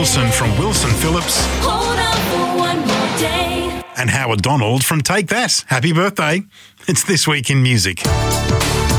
Wilson from Wilson Phillips. Hold on for one more day. And Howard Donald from Take That. Happy birthday. It's This Week in Music.